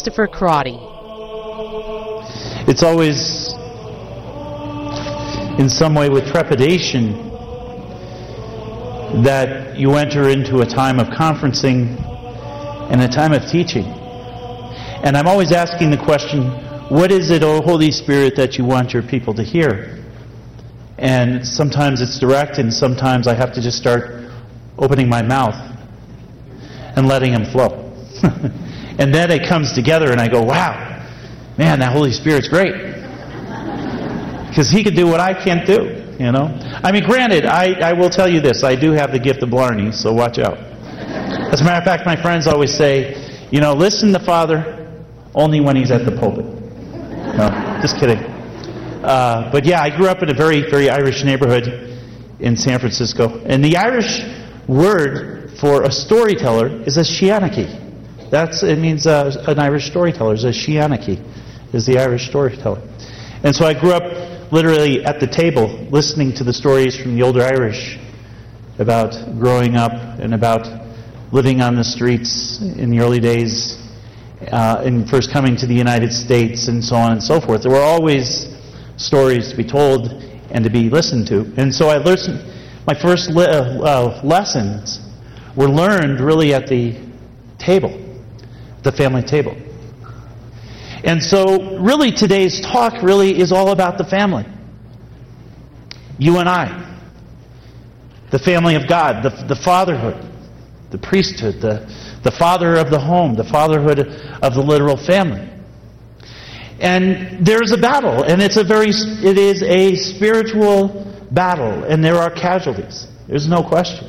Christopher Crotty. It's always, in some way, with trepidation that you enter into a time of conferencing and a time of teaching. And I'm always asking the question, what is it, O Holy Spirit, that you want your people to hear? And sometimes it's direct, and sometimes I have to just start opening my mouth and letting Him flow. And then it comes together and I go, wow, man, that Holy Spirit's great. Because He could do what I can't do, you know. I mean, granted, I will tell you this, I do have the gift of Blarney, so watch out. As a matter of fact, my friends always say, you know, listen to Father only when He's at the pulpit. No, just kidding. But yeah, I grew up in a very, very Irish neighborhood in San Francisco. And the Irish word for a storyteller is a sheanachie. It means an Irish storyteller. Is a sheanachie is the Irish storyteller. And so I grew up literally at the table listening to the stories from the older Irish about growing up and about living on the streets in the early days and first coming to the United States and so on and so forth. There were always stories to be told and to be listened to. And so I listened. My first lessons were learned really at the table, the family table. And so really today's talk really is all about the family. You and I. The family of God, the fatherhood, the priesthood, the father of the home, the fatherhood of the literal family. And there's a battle, and it is a spiritual battle, and there are casualties. There's no question.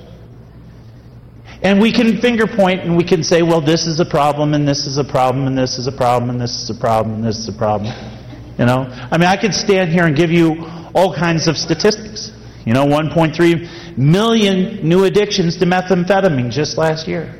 And we can finger point and we can say, well, this is a problem, and this is a problem, and this is a problem, and this is a problem, and this is a problem. You know? I mean, I could stand here and give you all kinds of statistics. You know, 1.3 million new addictions to methamphetamine just last year.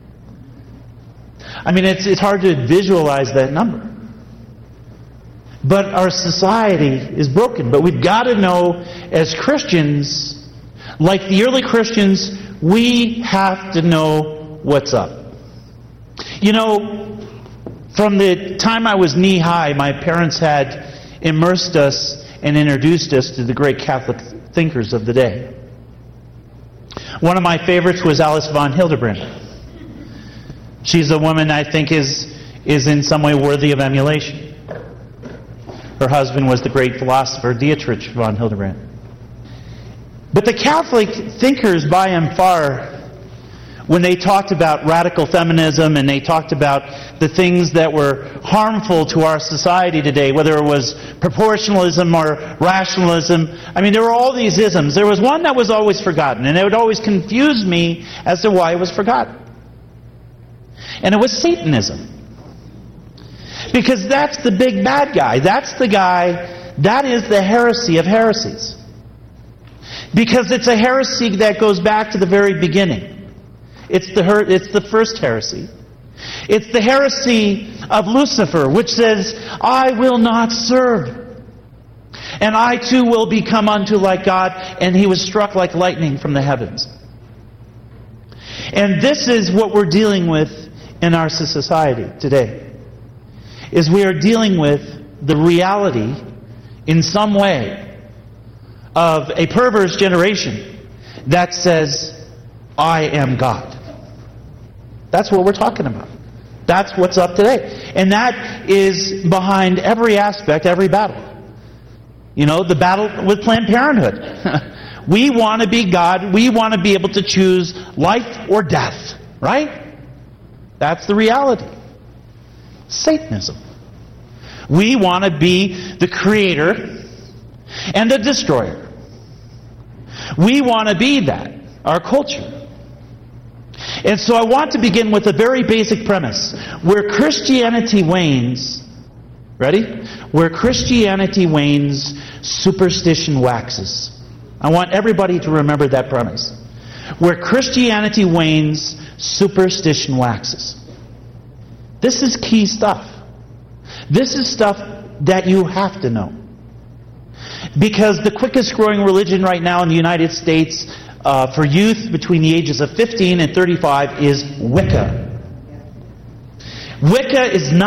I mean, it's hard to visualize that number. But our society is broken. But we've got to know, as Christians, like the early Christians, we have to know what's up. You know, from the time I was knee-high, my parents had immersed us and introduced us to the great Catholic thinkers of the day. One of my favorites was Alice von Hildebrand. She's a woman I think is in some way worthy of emulation. Her husband was the great philosopher Dietrich von Hildebrand. But the Catholic thinkers by and far, when they talked about radical feminism and they talked about the things that were harmful to our society today, whether it was proportionalism or rationalism, I mean, there were all these isms. There was one that was always forgotten, and it would always confuse me as to why it was forgotten. And it was Satanism. Because that's the big bad guy. That's the guy, that is the heresy of heresies. Because it's a heresy that goes back to the very beginning. It's the first heresy. It's the heresy of Lucifer, which says, I will not serve. And I too will become unto like God. And he was struck like lightning from the heavens. And this is what we're dealing with in our society today. Is we are dealing with the reality, in some way, of a perverse generation that says, I am God. That's what we're talking about. That's what's up today. And that is behind every aspect, every battle. You know, the battle with Planned Parenthood. We want to be God. We want to be able to choose life or death. Right? That's the reality. Satanism. We want to be the creator and the destroyer. We want to be that, our culture. And so I want to begin with a very basic premise. Where Christianity wanes, ready? Where Christianity wanes, superstition waxes. I want everybody to remember that premise. Where Christianity wanes, superstition waxes. This is key stuff. This is stuff that you have to know. Because the quickest growing religion right now in the United States for youth between the ages of 15 and 35 is Wicca. Wicca is not